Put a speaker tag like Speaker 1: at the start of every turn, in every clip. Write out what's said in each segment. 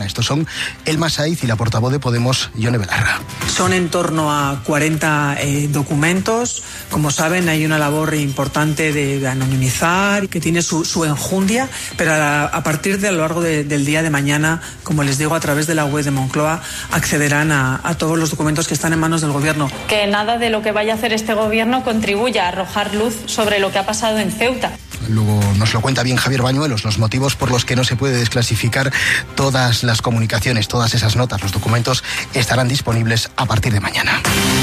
Speaker 1: Mallorca. Estos son Elma Saiz y la portavoz de Podemos, Ione Belarra.
Speaker 2: Son en torno a 40 documentos. Como saben, hay una labor importante de anonimizar, que tiene su enjundia, pero a partir de a lo largo del día de mañana, como les digo, a través de la web de Moncloa, accederán a todos los documentos que están en manos del Gobierno.
Speaker 3: Que nada de lo que vaya a hacer este Gobierno contribuya a arrojar luz sobre lo que ha pasado en Ceuta.
Speaker 1: Luego nos lo cuenta bien Javier Bañuelos, los motivos por los que no se puede desclasificar todas las comunicaciones, todas esas notas, los documentos estarán disponibles a partir de mañana.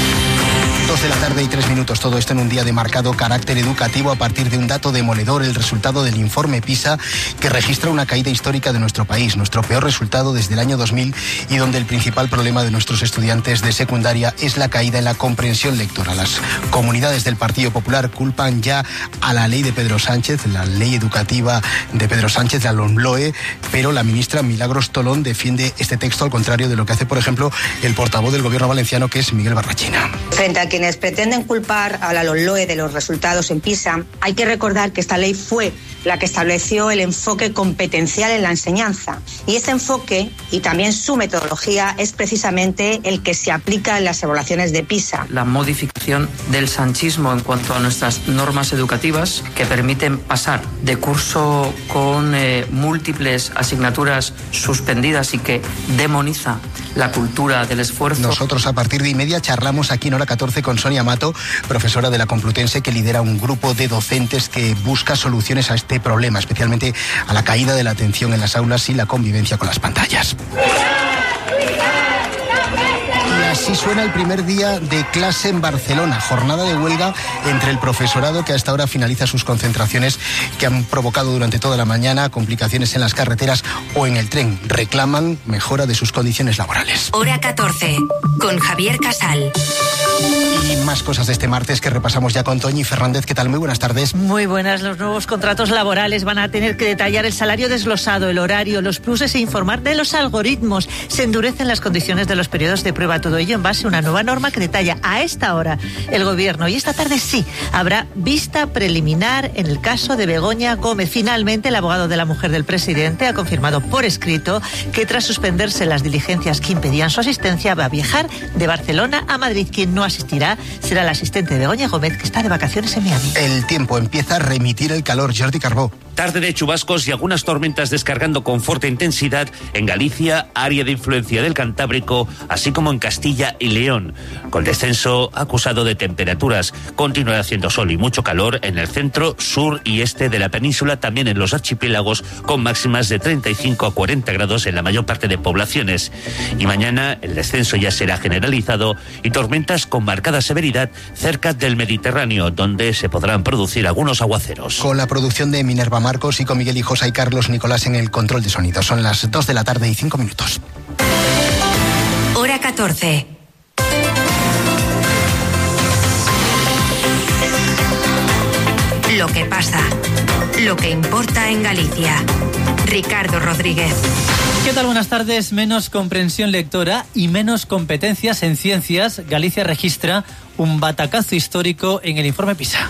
Speaker 1: 2:03 todo esto en un día de marcado carácter educativo a partir de un dato demoledor, el resultado del informe PISA, que registra una caída histórica de nuestro país, nuestro peor resultado desde el año 2000, y donde el principal problema de nuestros estudiantes de secundaria es la caída en la comprensión lectora. Las comunidades del Partido Popular culpan ya a la ley de Pedro Sánchez, la ley educativa de Pedro Sánchez, la LOMLOE, pero la ministra Milagros Tolón defiende este texto al contrario de lo que hace, por ejemplo, el portavoz del Gobierno valenciano, que es Miguel Barrachina.
Speaker 4: Frente a quienes pretenden culpar a la LOMLOE de los resultados en PISA, hay que recordar que esta ley fue la que estableció el enfoque competencial en la enseñanza. Y ese enfoque, y también su metodología, es precisamente el que se aplica en las evaluaciones de PISA.
Speaker 5: La modificación del sanchismo en cuanto a nuestras normas educativas, que permiten pasar de curso con múltiples asignaturas suspendidas y que demoniza la cultura del esfuerzo.
Speaker 1: Nosotros a partir de 1:30 charlamos aquí en Hora 14 con Sonia Mato, profesora de la Complutense, que lidera un grupo de docentes que busca soluciones a este problema, especialmente a la caída de la atención en las aulas y la convivencia con las pantallas. Así suena el primer día de clase en Barcelona, jornada de huelga entre el profesorado, que a esta hora finaliza sus concentraciones que han provocado durante toda la mañana complicaciones en las carreteras o en el tren. Reclaman mejora de sus condiciones laborales.
Speaker 6: Hora 14, con Javier Casal.
Speaker 1: Y más cosas de este martes que repasamos ya con Toñi Fernández. ¿Qué tal? Muy buenas tardes.
Speaker 7: Muy buenas. Los nuevos contratos laborales van a tener que detallar el salario desglosado, el horario, los pluses e informar de los algoritmos. Se endurecen las condiciones de los periodos de prueba. Todo ello en base a una nueva norma que detalla a esta hora el Gobierno. Y esta tarde sí, habrá vista preliminar en el caso de Begoña Gómez. Finalmente, el abogado de la mujer del presidente ha confirmado por escrito que tras suspenderse las diligencias que impedían su asistencia, va a viajar de Barcelona a Madrid. Quien no asistirá será el asistente de Begoña Gómez, que está de vacaciones en Miami.
Speaker 1: El tiempo empieza a remitir el calor. Jordi Carbó.
Speaker 8: Tarde de chubascos y algunas tormentas descargando con fuerte intensidad en Galicia, área de influencia del Cantábrico, así como en Castilla y León. Con descenso acusado de temperaturas, continúa haciendo sol y mucho calor en el centro, sur y este de la península, también en los archipiélagos, con máximas de 35 a 40 grados en la mayor parte de poblaciones. Y mañana el descenso ya será generalizado y tormentas con marcada severidad cerca del Mediterráneo, donde se podrán producir algunos aguaceros.
Speaker 1: Con la producción de Minerva Marcos y con Miguel Hijosa y Carlos Nicolás en el control de sonido. Son las 2:05 PM.
Speaker 6: Hora 14. Lo que pasa, lo que importa en Galicia. Ricardo Rodríguez.
Speaker 9: ¿Qué tal? Buenas tardes. Menos comprensión lectora y menos competencias en ciencias. Galicia registra un batacazo histórico en el informe PISA.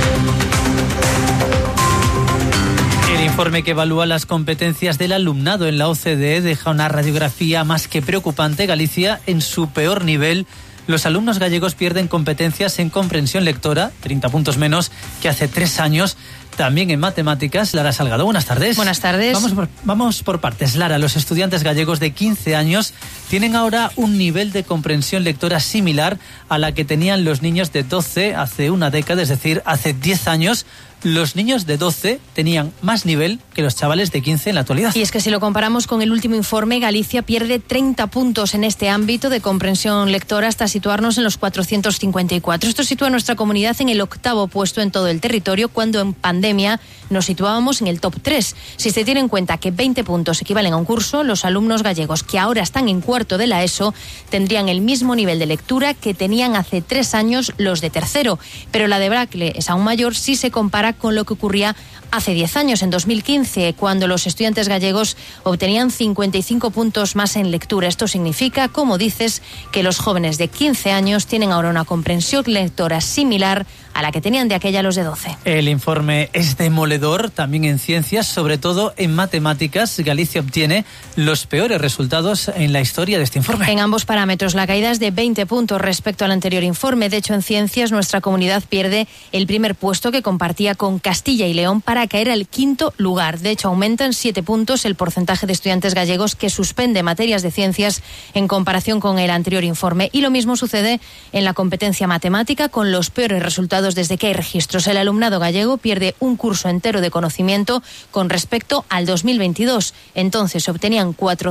Speaker 9: El informe que evalúa las competencias del alumnado en la OCDE deja una radiografía más que preocupante. Galicia en su peor nivel. Los alumnos gallegos pierden competencias en comprensión lectora, 30 puntos menos que hace 3 años. También en matemáticas. Lara Salgado, buenas tardes.
Speaker 10: Buenas tardes.
Speaker 9: Vamos por partes. Lara, los estudiantes gallegos de 15 años tienen ahora un nivel de comprensión lectora similar a la que tenían los niños de 12 hace una década, es decir, hace 10 años. Los niños de 12 tenían más nivel que los chavales de 15 en la actualidad.
Speaker 10: Y es que si lo comparamos con el último informe, Galicia pierde 30 puntos en este ámbito de comprensión lectora hasta situarnos en los 454. Esto sitúa a nuestra comunidad en el 8º puesto en todo el territorio, cuando en pandemia nos situábamos en el top 3. Si se tiene en cuenta que 20 puntos equivalen a un curso, los alumnos gallegos que ahora están en cuarto de la ESO tendrían el mismo nivel de lectura que tenían hace 3 años los de tercero. Pero la debacle es aún mayor si se compara con lo que ocurría hace 10 años, en 2015, cuando los estudiantes gallegos obtenían 55 puntos más en lectura. Esto significa, como dices, que los jóvenes de 15 años tienen ahora una comprensión lectora similar a la que tenían de aquella los de 12.
Speaker 9: El informe es demoledor, también en ciencias, sobre todo en matemáticas. Galicia obtiene los peores resultados en la historia de este informe.
Speaker 10: En ambos parámetros la caída es de 20 puntos respecto al anterior informe. De hecho, en ciencias nuestra comunidad pierde el primer puesto que compartía con Castilla y León para caer al 5º lugar. De hecho, aumentan 7 puntos el porcentaje de estudiantes gallegos que suspende materias de ciencias en comparación con el anterior informe. Y lo mismo sucede en la competencia matemática, con los peores resultados desde que hay registros. El alumnado gallego pierde un curso entero de conocimiento con respecto al 2022. Entonces se obtenían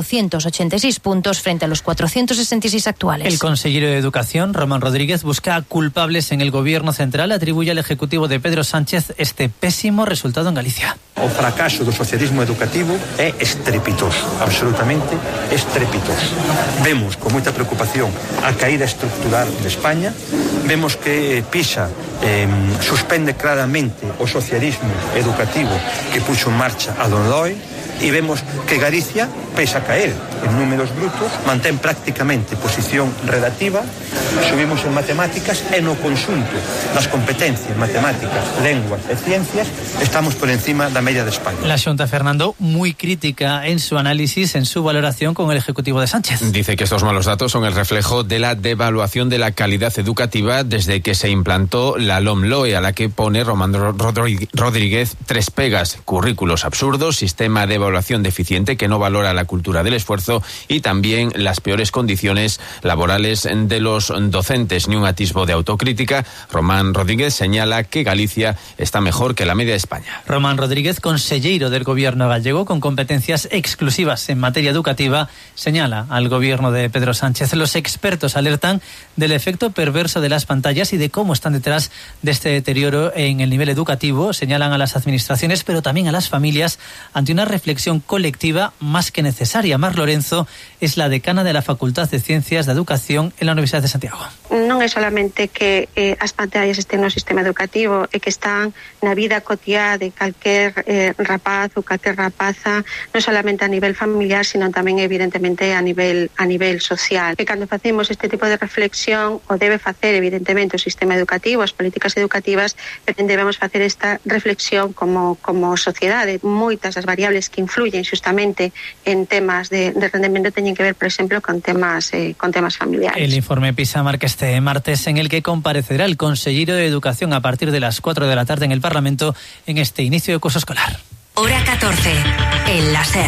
Speaker 10: 486 puntos frente a los 466 actuales.
Speaker 9: El consejero de Educación, Román Rodríguez, busca culpables en el Gobierno central. Atribuye al Ejecutivo de Pedro Sánchez este pésimo resultado en Galicia.
Speaker 11: O fracaso do socialismo educativo é estrepitoso, absolutamente estrepitoso. Vemos con moita preocupación a caída estructural de España, vemos que PISA suspende claramente o socialismo educativo que puxo en marcha a Don Loi, e vemos que Galicia, pese a caer en números brutos, mantén prácticamente posición relativa. Subimos en matemáticas e no conxunto das competencias matemáticas, lenguas e ciencias estamos por encima da media de España.
Speaker 9: La Xunta, Fernando, muy crítica en su análisis, en su valoración con el Ejecutivo de Sánchez.
Speaker 12: Dice que estos malos datos son el reflejo de la devaluación de la calidad educativa desde que se implantó la LOMLOE, a la que pone Román Rodríguez 3 pegas: currículos absurdos, sistema de evaluación deficiente que no valora la cultura del esfuerzo y también las peores condiciones laborales de los docentes. Ni un atisbo de autocrítica. Román Rodríguez señala que Galicia está mejor que la media de España.
Speaker 9: Román Rodríguez, consellero del Gobierno gallego con competencias exclusivas en materia educativa, señala al Gobierno de Pedro Sánchez. Los expertos alertan del efecto perverso de las pantallas y de cómo están detrás de este deterioro en el nivel educativo. Señalan a las administraciones, pero también a las familias, ante una reflexión colectiva más que necesaria. Mar Lorenzo es la decana de la Facultad de Ciencias de Educación en la Universidad de Santiago.
Speaker 13: Non é solamente que as pantallas estén no sistema educativo, é que están na vida cotiá de calquer rapaz ou calquer rapaza, non solamente a nivel familiar, sino tamén evidentemente a nivel social. E cando facemos este tipo de reflexión, o debe facer evidentemente o sistema educativo, as políticas educativas, pero debemos facer esta reflexión como sociedade. Moitas das variables que influyen justamente en temas de rendimiento teñen que ver, por exemplo, con temas familiares.
Speaker 9: El informe PISA marca este martes en el que comparecerá el consejero de Educación a partir de las 4 de la tarde en el Parlamento en este inicio de curso escolar.
Speaker 6: Hora 14, el láser.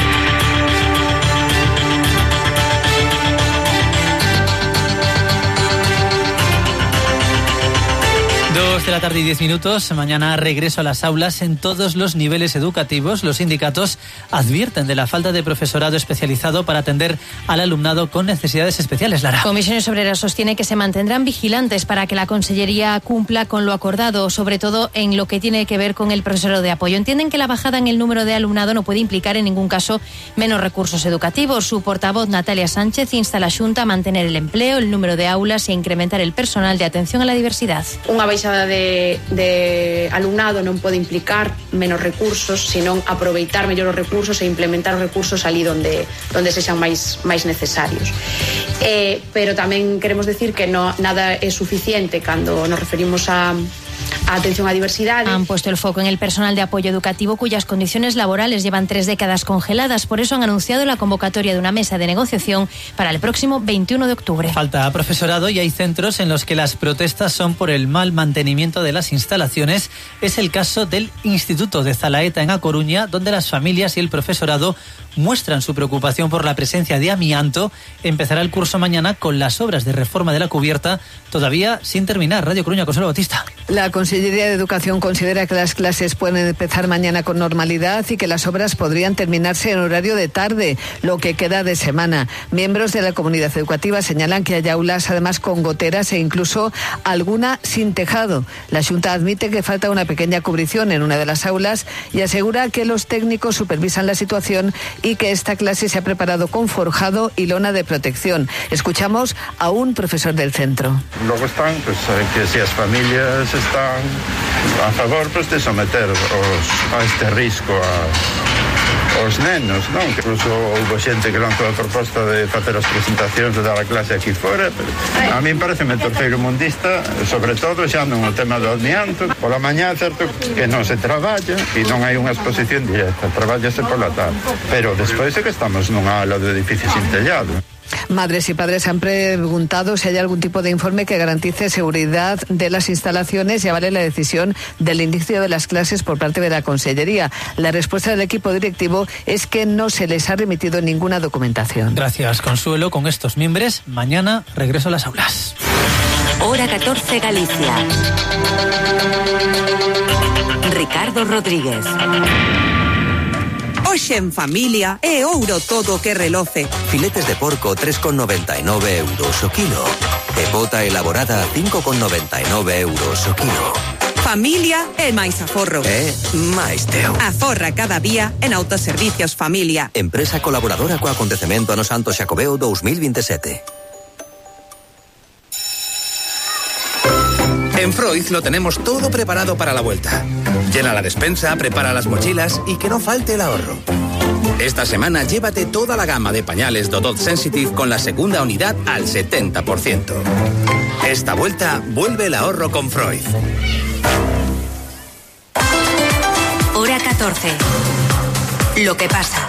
Speaker 9: 2 de la tarde y 10 minutos. Mañana regreso a las aulas en todos los niveles educativos. Los sindicatos advierten de la falta de profesorado especializado para atender al alumnado con necesidades especiales. Lara.
Speaker 10: Comisiones Obreras sostiene que se mantendrán vigilantes para que la Consellería cumpla con lo acordado, sobre todo en lo que tiene que ver con el profesorado de apoyo. Entienden que la bajada en el número de alumnado no puede implicar en ningún caso menos recursos educativos. Su portavoz, Natalia Sánchez, insta a la Xunta a mantener el empleo, el número de aulas e incrementar el personal de atención a la diversidad.
Speaker 14: Unha baixada de alumnado non pode implicar menos recursos, senón aproveitar mellor os recursos e implementar os recursos ali donde sexan máis necesarios. Pero tamén queremos decir que nada é suficiente cando nos referimos a atención a diversidade.
Speaker 10: Han puesto el foco en el personal de apoyo educativo cuyas condiciones laborales llevan 3 décadas congeladas. Por eso han anunciado la convocatoria de una mesa de negociación para el próximo 21 de octubre.
Speaker 9: Falta profesorado y hay centros en los que las protestas son por el mal mantenimiento de las instalaciones. Es el caso del Instituto de Zalaeta en A Coruña, donde las familias y el profesorado muestran su preocupación por la presencia de amianto. Empezará el curso mañana con las obras de reforma de la cubierta todavía sin terminar. Radio Coruña, Consuelo Bautista.
Speaker 15: La Consellería de Educación considera que las clases pueden empezar mañana con normalidad y que las obras podrían terminarse en horario de tarde, lo que queda de semana. Miembros de la comunidad educativa señalan que hay aulas además con goteras e incluso alguna sin tejado. La Xunta admite que falta una pequeña cubrición en una de las aulas y asegura que los técnicos supervisan la situación y que esta clase se ha preparado con forjado y lona de protección. Escuchamos a un profesor del centro.
Speaker 16: Luego están, pues, que si las familias están a favor, pues, de someter a este risco os nenos, non? Que incluso houve xente que lanzou a proposta de facer as presentacións de dar a clase aquí fora, pero a mí pareceme terceiro mundista, sobre todo xa non o tema do amianto. Pola mañá, certo que non se traballa e non hai unha exposición directa, trabállase pola tarde, pero despois é que estamos nunha ala de edificio sin tellado.
Speaker 15: Madres y padres han preguntado si hay algún tipo de informe que garantice seguridad de las instalaciones y avale la decisión del inicio de las clases por parte de la Consellería. La respuesta del equipo directivo es que no se les ha remitido ninguna documentación.
Speaker 9: Gracias, Consuelo. Con estos mimbres, mañana regreso a las aulas.
Speaker 6: Hora 14 Galicia. Ricardo Rodríguez.
Speaker 17: Hoxe en familia é ouro todo que reloce.
Speaker 18: Filetes de porco 3,99 euros o kilo. Pepota elaborada 5,99 euros o kilo.
Speaker 17: Familia é máis aforro.
Speaker 18: É máis teu.
Speaker 17: Aforra cada día en Autoservicios Familia.
Speaker 18: Empresa colaboradora co acontecemento ano Santo Xacobeo 2027.
Speaker 19: En Freud lo tenemos todo preparado para la vuelta. Llena la despensa, prepara las mochilas y que no falte el ahorro. Esta semana llévate toda la gama de pañales Dodot Sensitive con la segunda unidad al 70%. Esta vuelta vuelve el ahorro con Freud.
Speaker 6: Hora 14. Lo que pasa.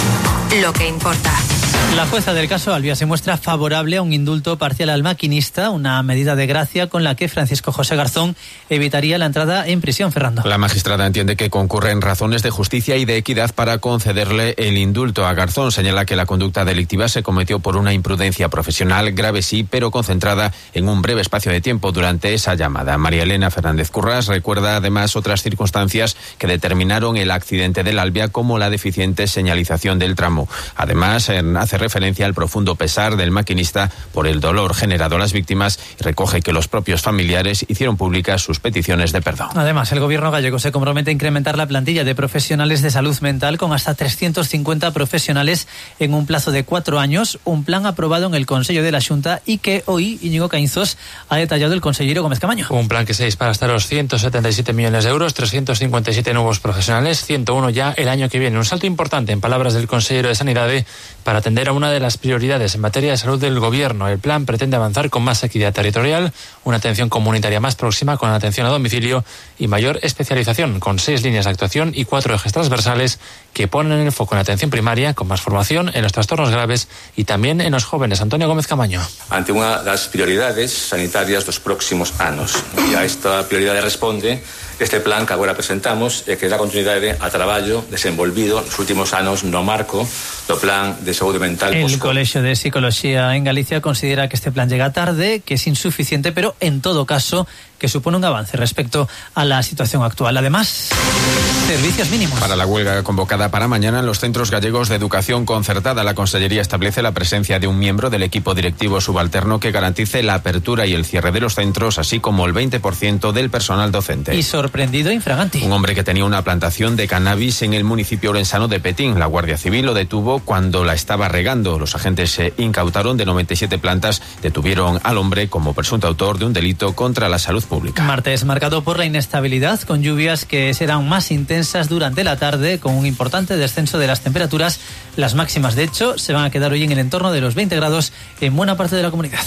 Speaker 6: Lo que importa.
Speaker 9: La jueza del caso Albia se muestra favorable a un indulto parcial al maquinista, una medida de gracia con la que Francisco José Garzón evitaría la entrada en prisión, Fernando.
Speaker 12: La magistrada entiende que concurren razones de justicia y de equidad para concederle el indulto a Garzón. Señala que la conducta delictiva se cometió por una imprudencia profesional, grave sí, pero concentrada en un breve espacio de tiempo durante esa llamada. María Elena Fernández Currás recuerda además otras circunstancias que determinaron el accidente del Albia, como la deficiente señalización del tramo. Además, hace referencia al profundo pesar del maquinista por el dolor generado a las víctimas y recoge que los propios familiares hicieron públicas sus peticiones de perdón.
Speaker 9: Además, el gobierno gallego se compromete a incrementar la plantilla de profesionales de salud mental con hasta 350 profesionales en un plazo de 4 años, un plan aprobado en el Consello de la Xunta y que hoy Íñigo Caínzos ha detallado el consellero Gómez Camaño.
Speaker 20: Un plan que se dispara hasta los 177 millones de euros, 357 nuevos profesionales, 101 ya el año que viene. Un salto importante, en palabras del consellero de Sanidad, para atender a una de las prioridades en materia de salud del gobierno. El plan pretende avanzar con más equidad territorial, una atención comunitaria más próxima con atención a domicilio y mayor especialización, con 6 líneas de actuación y 4 ejes transversales que ponen el foco en la atención primaria, con más formación en los trastornos graves y también en los jóvenes. Antonio Gómez Camaño.
Speaker 21: Ante unha das prioridades sanitarias dos próximos anos. E a esta prioridade responde este plan que agora presentamos e que dá continuidade a traballo desenvolvido nos últimos anos no marco do plan de saúde mental.
Speaker 9: El Colegio de Psicología en Galicia considera que este plan llega tarde, que es insuficiente, pero en todo caso que supone un avance respecto a la situación actual. Además, servicios mínimos.
Speaker 12: Para la huelga convocada para mañana en los centros gallegos de educación concertada, la Consellería establece la presencia de un miembro del equipo directivo subalterno que garantice la apertura y el cierre de los centros, así como el 20% del personal docente.
Speaker 9: Y sorprendido infraganti.
Speaker 12: Un hombre que tenía una plantación de cannabis en el municipio orensano de Petín. La Guardia Civil lo detuvo cuando la estaba regando. Los agentes se incautaron de 97 plantas. Detuvieron al hombre como presunto autor de un delito contra la salud pública.
Speaker 9: Martes marcado por la inestabilidad, con lluvias que serán más intensas durante la tarde, con un importante descenso de las temperaturas. Las máximas, de hecho, se van a quedar hoy en el entorno de los 20 grados en buena parte de la comunidad.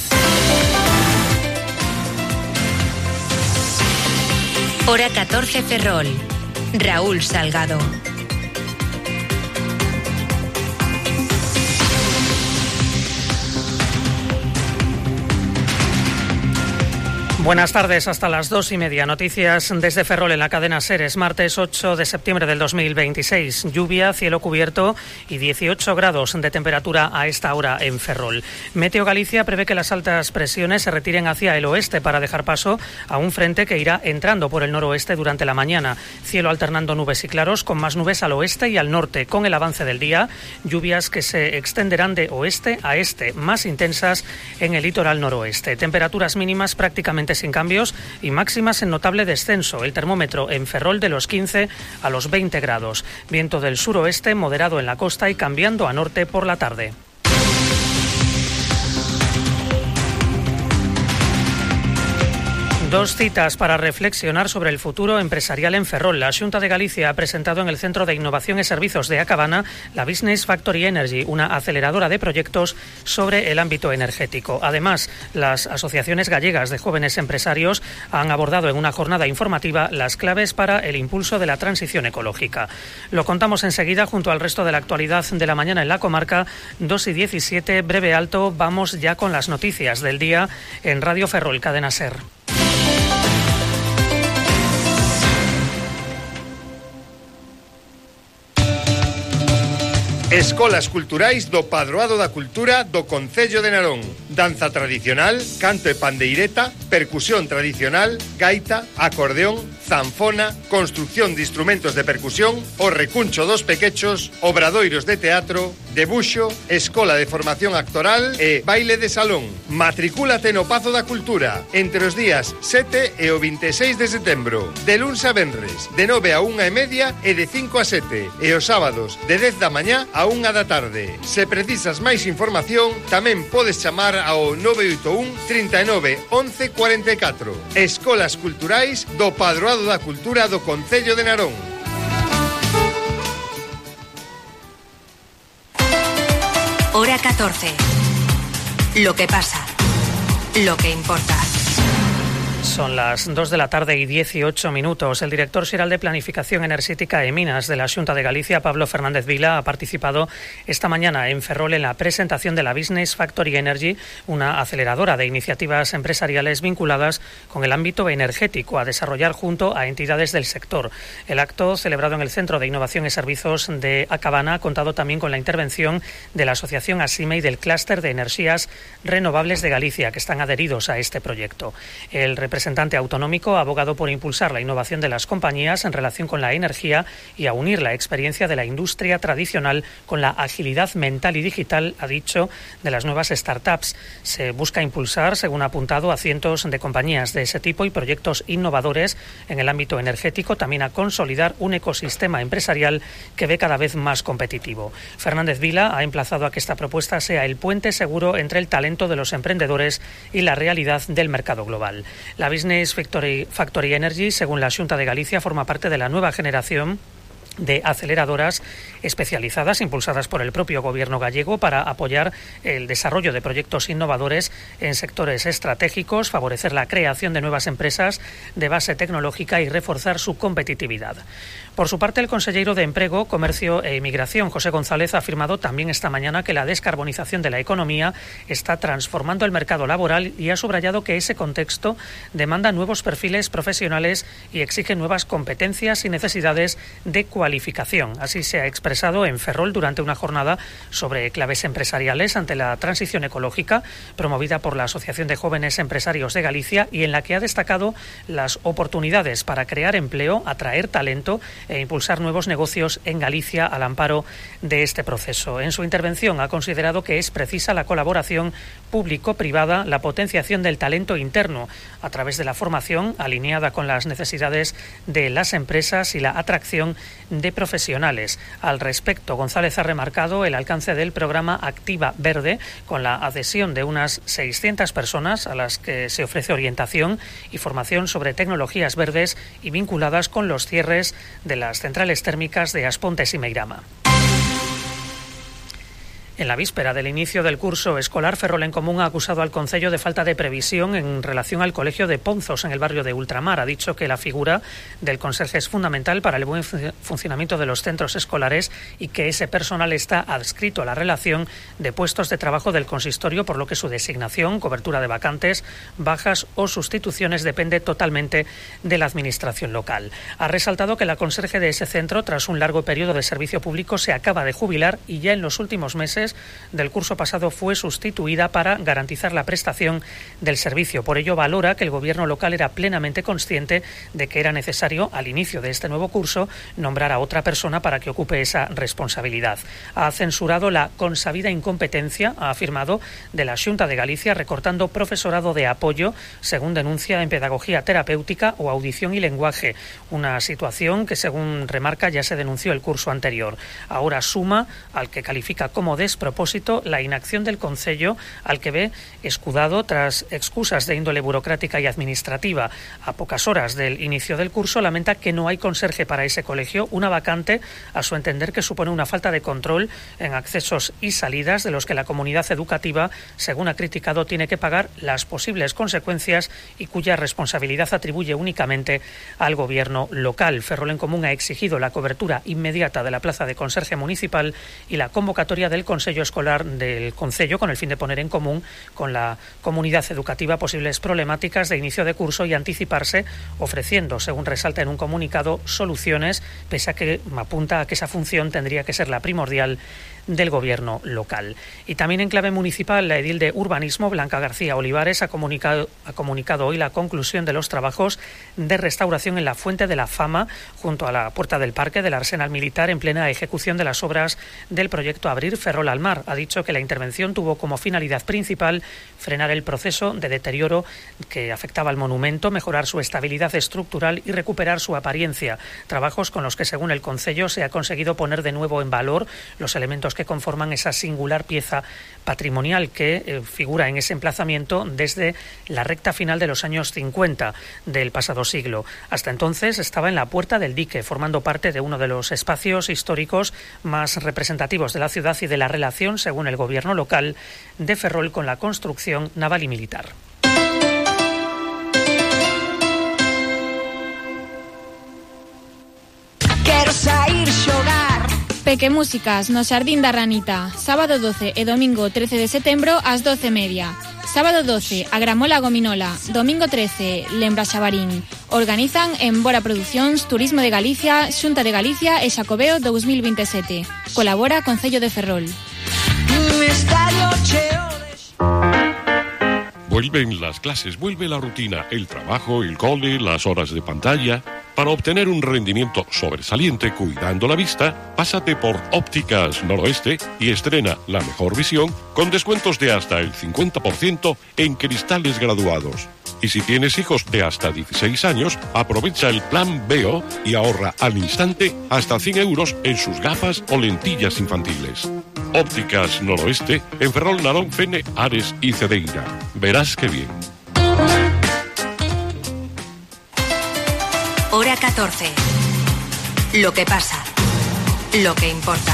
Speaker 6: Hora 14 Ferrol. Raúl Salgado.
Speaker 22: Buenas tardes, hasta las 2:30. Noticias desde Ferrol en la cadena SER. Martes 8 de septiembre del 2026. Lluvia, cielo cubierto y 18 grados de temperatura a esta hora en Ferrol. Meteo Galicia prevé que las altas presiones se retiren hacia el oeste para dejar paso a un frente que irá entrando por el noroeste durante la mañana. Cielo alternando nubes y claros, con más nubes al oeste y al norte. Con el avance del día, lluvias que se extenderán de oeste a este, más intensas en el litoral noroeste. Temperaturas mínimas prácticamente sin cambios y máximas en notable descenso. El termómetro en Ferrol de los 15 a los 20 grados. Viento del suroeste moderado en la costa y cambiando a norte por la tarde. Dos citas para reflexionar sobre el futuro empresarial en Ferrol. La Xunta de Galicia ha presentado en el Centro de Innovación y Servicios de A Cabana la Business Factory Energy, una aceleradora de proyectos sobre el ámbito energético. Además, las asociaciones gallegas de jóvenes empresarios han abordado en una jornada informativa las claves para el impulso de la transición ecológica. Lo contamos enseguida junto al resto de la actualidad de la mañana en la comarca. 2:17, breve alto, vamos ya con las noticias del día en Radio Ferrol, Cadena SER.
Speaker 2: Escolas culturais do Padroado da Cultura do Concello de Narón. Danza tradicional, canto e pandeireta, percusión tradicional, gaita, acordeón, zanfona, construcción de instrumentos de percusión, o recuncho dos pequechos, obradoiros de teatro, debuxo, escola de formación actoral e baile de salón. Matricúlate no Pazo da Cultura entre os días 7 e o 26 de setembro, de luns a venres, de 9 a 1:30 e de 5 a 7, e os sábados de 10 da mañá a 1 da tarde. Se precisas máis información, tamén podes chamar ao 981 39 11 44. Escolas culturais do Padroado da Cultura do Concello de Narón.
Speaker 6: Hora 14. Lo que pasa. Lo que importa.
Speaker 22: Son las 2 de la tarde y 18 minutos. El director xeral de Planificación Enerxética e Minas de la Xunta de Galicia, Pablo Fernández Vila, ha participado esta mañana en Ferrol en la presentación de la Business Factory Energy, una aceleradora de iniciativas empresariales vinculadas con el ámbito energético a desarrollar junto a entidades del sector. El acto, celebrado en el Centro de Innovación y Servicios de A Cabana, ha contado también con la intervención de la Asociación ASIME y del Clúster de Enerxías Renovables de Galicia, que están adheridos a este proyecto. El representante autonómico ha abogado por impulsar la innovación de las compañías en relación con la energía y a unir la experiencia de la industria tradicional con la agilidad mental y digital, ha dicho, de las nuevas startups. Se busca impulsar, según ha apuntado, a cientos de compañías de ese tipo y proyectos innovadores en el ámbito energético, también a consolidar un ecosistema empresarial que ve cada vez más competitivo. Fernández Vila ha emplazado a que esta propuesta sea el puente seguro entre el talento de los emprendedores y la realidad del mercado global. La Business Factory Energy, según la Xunta de Galicia, forma parte de la nueva generación de aceleradoras especializadas impulsadas por el propio gobierno gallego para apoyar el desarrollo de proyectos innovadores en sectores estratégicos, favorecer la creación de nuevas empresas de base tecnológica y reforzar su competitividad. Por su parte, el conselleiro de Emprego, Comercio e Inmigración, José González, ha afirmado también esta mañana que la descarbonización de la economía está transformando el mercado laboral y ha subrayado que ese contexto demanda nuevos perfiles profesionales y exige nuevas competencias y necesidades de cualificación. Así se ha expresado en Ferrol durante una jornada sobre claves empresariales ante la transición ecológica promovida por la Asociación de Jóvenes Empresarios de Galicia y en la que ha destacado las oportunidades para crear empleo, atraer talento e impulsar nuevos negocios en Galicia al amparo de este proceso. En su intervención ha considerado que es precisa la colaboración público-privada, la potenciación del talento interno a través de la formación alineada con las necesidades de las empresas y la atracción de profesionales. Al respecto, González ha remarcado el alcance del programa Activa Verde, con la adhesión de unas 600 personas a las que se ofrece orientación y formación sobre tecnologías verdes y vinculadas con los cierres de las centrales térmicas de Aspontes y Meirama. En la víspera del inicio del curso escolar, Ferrol en Común ha acusado al Concello de falta de previsión en relación al colegio de Ponzos, en el barrio de Ultramar. Ha dicho que la figura del conserje es fundamental para el buen funcionamiento de los centros escolares y que ese personal está adscrito a la relación de puestos de trabajo del consistorio, por lo que su designación, cobertura de vacantes, bajas o sustituciones depende totalmente de la administración local. Ha resaltado que la conserje de ese centro, tras un largo periodo de servicio público, se acaba de jubilar y ya en los últimos meses del curso pasado fue sustituida para garantizar la prestación del servicio. Por ello, valora que el gobierno local era plenamente consciente de que era necesario, al inicio de este nuevo curso, nombrar a otra persona para que ocupe esa responsabilidad. Ha censurado la consabida incompetencia, ha afirmado, de la Xunta de Galicia, recortando profesorado de apoyo, según denuncia, en pedagogía terapéutica o audición y lenguaje, una situación que, según remarca, ya se denunció el curso anterior. Ahora suma al que califica como despropósito despropósito la inacción del Concello, al que ve escudado tras excusas de índole burocrática y administrativa. A pocas horas del inicio del curso lamenta que no hay conserje para ese colegio, una vacante a su entender que supone una falta de control en accesos y salidas de los que la comunidad educativa, según ha criticado, tiene que pagar las posibles consecuencias y cuya responsabilidad atribuye únicamente al gobierno local. Ferrol en Común ha exigido la cobertura inmediata de la plaza de conserje municipal y la convocatoria del Consello Escolar del Concello con el fin de poner en común con la comunidad educativa posibles problemáticas de inicio de curso y anticiparse, ofreciendo, según resalta en un comunicado, soluciones, pese a que apunta a que esa función tendría que ser la primordial del gobierno local. Y también en clave municipal, la edil de Urbanismo, Blanca García Olivares, ha comunicado hoy la conclusión de los trabajos de restauración en la Fuente de la Fama, junto a la Puerta del Parque del Arsenal Militar, en plena ejecución de las obras del proyecto Abrir Ferrol al Mar. Ha dicho que la intervención tuvo como finalidad principal frenar el proceso de deterioro que afectaba al monumento, mejorar su estabilidad estructural y recuperar su apariencia. Trabajos con los que, según el Concello, se ha conseguido poner de nuevo en valor los elementos que conforman esa singular pieza patrimonial que figura en ese emplazamiento desde la recta final de los años 50 del pasado siglo. Hasta entonces estaba en la Puerta del Dique, formando parte de uno de los espacios históricos más representativos de la ciudad y de la relación, según el gobierno local, de Ferrol con la construcción naval y militar.
Speaker 3: Quero sair xogar. Pequemúsicas no Xardín da Ranita, sábado 12 e domingo 13 de setembro ás 12:30. Sábado 12, a Gramola Gominola. Domingo 13, Lembra Xabarín. Organizan en Bora Producións, Turismo de Galicia, Xunta de Galicia e Xacobeo 2027. Colabora Concello de Ferrol.
Speaker 4: Vuelven las clases, vuelve la rutina, el trabajo, el cole, las horas de pantalla. Para obtener un rendimiento sobresaliente cuidando la vista, pásate por Ópticas Noroeste y estrena la mejor visión con descuentos de hasta el 50% en cristales graduados. Y si tienes hijos de hasta 16 años, aprovecha el plan Veo y ahorra al instante hasta 100 euros en sus gafas o lentillas infantiles. Ópticas Noroeste en Ferrol, Narón, Fene, Ares y Cedeira. Verás qué bien.
Speaker 6: Hora 14. Lo que pasa. Lo que importa.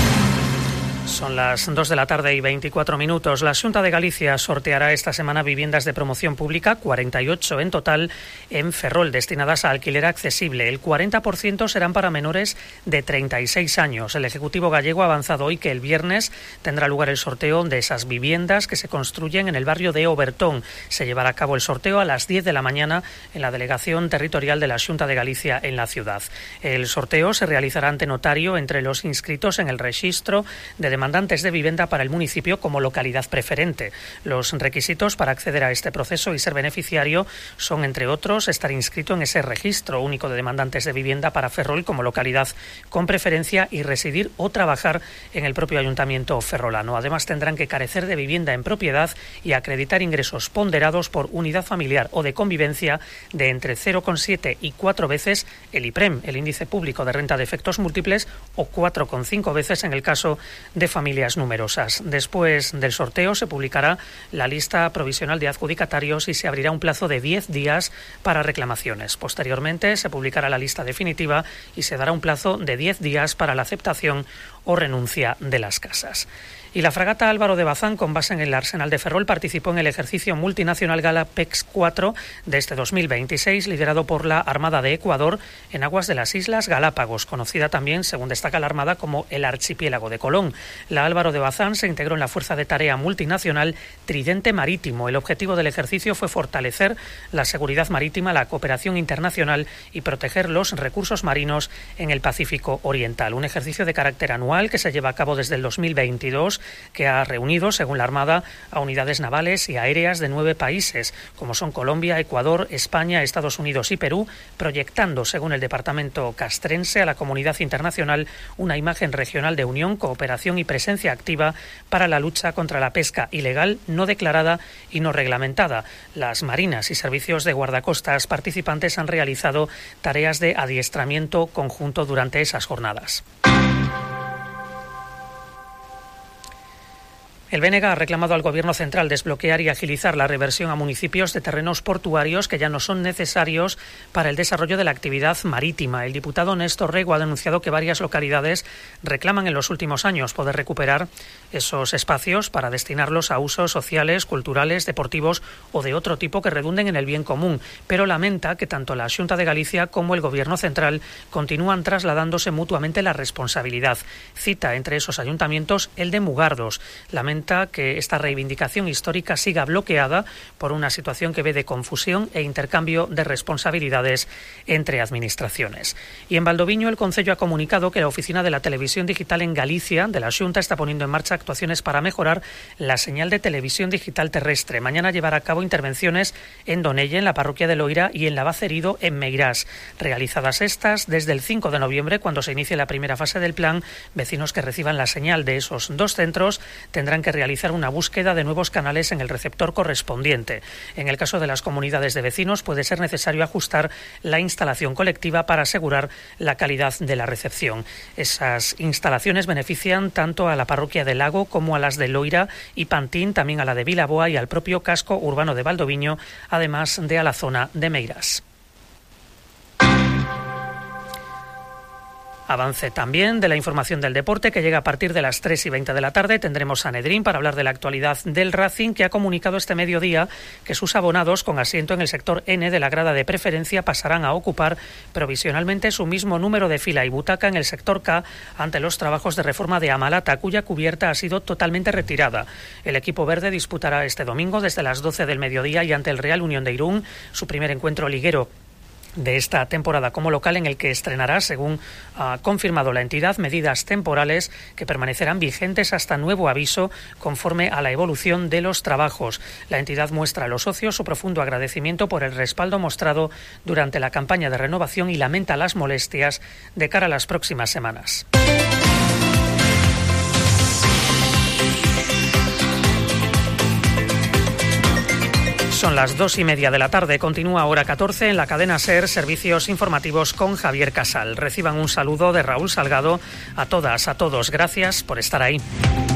Speaker 22: Son las 2 de la tarde y 24 minutos. La Xunta de Galicia sorteará esta semana viviendas de promoción pública, 48 en total, en Ferrol, destinadas a alquiler accesible. El 40% serán para menores de 36 años. El Ejecutivo gallego ha avanzado hoy que el viernes tendrá lugar el sorteo de esas viviendas que se construyen en el barrio de Obertón. Se llevará a cabo el sorteo a las 10 de la mañana en la Delegación Territorial de la Xunta de Galicia en la ciudad. El sorteo se realizará ante notario entre los inscritos en el registro de demandantes de vivienda para el municipio como localidad preferente. Los requisitos para acceder a este proceso y ser beneficiario son, entre otros, estar inscrito en ese registro único de demandantes de vivienda para Ferrol como localidad con preferencia y residir o trabajar en el propio ayuntamiento ferrolano. Además, tendrán que carecer de vivienda en propiedad y acreditar ingresos ponderados por unidad familiar o de convivencia de entre 0,7 y 4 veces el IPREM, el índice público de renta de efectos múltiples, o 4,5 veces en el caso de familias numerosas. Después del sorteo se publicará la lista provisional de adjudicatarios y se abrirá un plazo de 10 días para reclamaciones. Posteriormente se publicará la lista definitiva y se dará un plazo de 10 días para la aceptación o renuncia de las casas. Y la fragata Álvaro de Bazán, con base en el Arsenal de Ferrol, participó en el ejercicio multinacional Galapex 4 de este 2026, liderado por la Armada de Ecuador en aguas de las Islas Galápagos, conocida también, según destaca la Armada, como el Archipiélago de Colón. La Álvaro de Bazán se integró en la Fuerza de Tarea Multinacional Tridente Marítimo. El objetivo del ejercicio fue fortalecer la seguridad marítima, la cooperación internacional y proteger los recursos marinos en el Pacífico Oriental. Un ejercicio de carácter anual que se lleva a cabo desde el 2022, que ha reunido, según la Armada, a unidades navales y aéreas de 9 países, como son Colombia, Ecuador, España, Estados Unidos y Perú, proyectando, según el Departamento Castrense, a la comunidad internacional una imagen regional de unión, cooperación y presencia activa para la lucha contra la pesca ilegal, no declarada y no reglamentada. Las marinas y servicios de guardacostas participantes han realizado tareas de adiestramiento conjunto durante esas jornadas. El BNG ha reclamado al Gobierno central desbloquear y agilizar la reversión a municipios de terrenos portuarios que ya no son necesarios para el desarrollo de la actividad marítima. El diputado Néstor Rego ha denunciado que varias localidades reclaman en los últimos años poder recuperar esos espacios para destinarlos a usos sociales, culturales, deportivos o de otro tipo que redunden en el bien común, pero lamenta que tanto la Xunta de Galicia como el Gobierno central continúan trasladándose mutuamente la responsabilidad. Cita entre esos ayuntamientos el de Mugardos. Lamenta que esta reivindicación histórica siga bloqueada por una situación que ve de confusión e intercambio de responsabilidades entre administraciones. Y en Valdoviño el Concello ha comunicado que la Oficina de la Televisión Digital en Galicia de la Xunta está poniendo en marcha actuaciones para mejorar la señal de televisión digital terrestre. Mañana llevará a cabo intervenciones en Donelle, en la parroquia de Loira, y en Lavacerido, en Meirás. Realizadas estas desde el 5 de noviembre, cuando se inicie la primera fase del plan, vecinos que reciban la señal de esos dos centros tendrán que realizar una búsqueda de nuevos canales en el receptor correspondiente. En el caso de las comunidades de vecinos puede ser necesario ajustar la instalación colectiva para asegurar la calidad de la recepción. Esas instalaciones benefician tanto a la parroquia de Lago como a las de Loira y Pantín, también a la de Vilaboa y al propio casco urbano de Valdoviño, además de a la zona de Meirás. Avance también de la información del deporte que llega a partir de las 3:20 de la tarde. Tendremos a Nedrín para hablar de la actualidad del Racing, que ha comunicado este mediodía que sus abonados con asiento en el sector N de la grada de preferencia pasarán a ocupar provisionalmente su mismo número de fila y butaca en el sector K ante los trabajos de reforma de Amalata, cuya cubierta ha sido totalmente retirada. El equipo verde disputará este domingo desde las 12 del mediodía y ante el Real Unión de Irún su primer encuentro liguero de esta temporada como local, en el que estrenará, según ha confirmado la entidad, medidas temporales que permanecerán vigentes hasta nuevo aviso conforme a la evolución de los trabajos. La entidad muestra a los socios su profundo agradecimiento por el respaldo mostrado durante la campaña de renovación y lamenta las molestias de cara a las próximas semanas. Son las 2:30 de la tarde. Continúa hora 14 en la cadena SER, servicios informativos con Javier Casal. Reciban un saludo de Raúl Salgado. A todas, a todos, gracias por estar ahí.